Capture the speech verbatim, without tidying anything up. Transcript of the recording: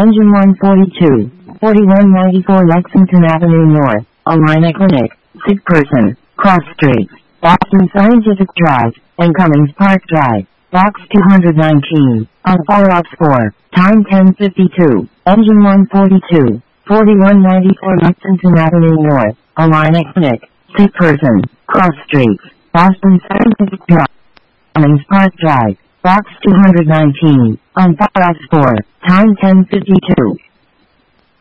Engine one forty-two, forty-one ninety-four Lexington Avenue North, Allina Clinic, sick person, cross streets, Boston Scientific Drive, and Cummings Park Drive, box two nineteen, on follow-up four, time ten fifty-two, Engine one forty-two, forty-one ninety-four Lexington Avenue North, Allina Clinic, sick person, cross streets, Boston Scientific Drive, Cummings Park Drive, box two nineteen, on follow-up four, time ten fifty-two.